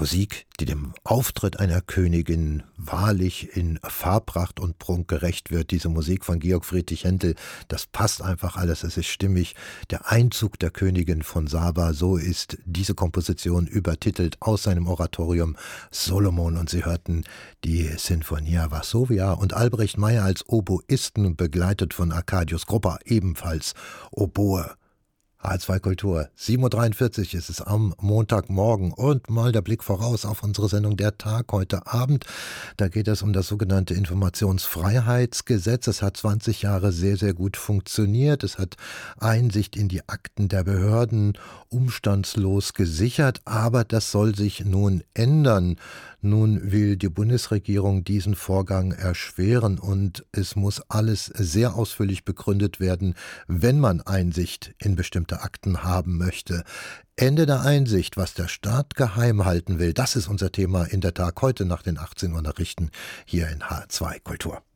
Musik, die dem Auftritt einer Königin wahrlich in Farbpracht und Prunk gerecht wird. Diese Musik von Georg Friedrich Händel, das passt einfach alles, es ist stimmig. Der Einzug der Königin von Saba, so ist diese Komposition übertitelt aus seinem Oratorium Solomon. Und Sie hörten die Sinfonia Varsovia und Albrecht Meyer als Oboisten, begleitet von Arkadius Krupa, ebenfalls Oboe. H2 Kultur, 7.43 Uhr ist es am Montagmorgen und mal der Blick voraus auf unsere Sendung Der Tag heute Abend. Da geht es um das sogenannte Informationsfreiheitsgesetz. Es hat 20 Jahre sehr, sehr gut funktioniert. Es hat Einsicht in die Akten der Behörden umstandslos gesichert, aber das soll sich nun ändern. Nun will die Bundesregierung diesen Vorgang erschweren und es muss alles sehr ausführlich begründet werden, wenn man Einsicht in bestimmte Akten haben möchte. Ende der Einsicht, was der Staat geheim halten will, das ist unser Thema in der Tag heute nach den 18 Uhr Nachrichten hier in H2 Kultur.